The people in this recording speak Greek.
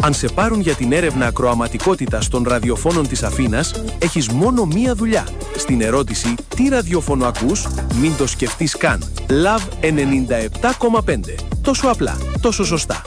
Αν σε πάρουν για την έρευνα ακροαματικότητας των ραδιοφώνων της Αθήνας, έχεις μόνο μία δουλειά. Στην ερώτηση «Τι ραδιόφωνο ακούς?» μην το σκεφτείς καν. Love 97,5. Τόσο απλά, τόσο σωστά.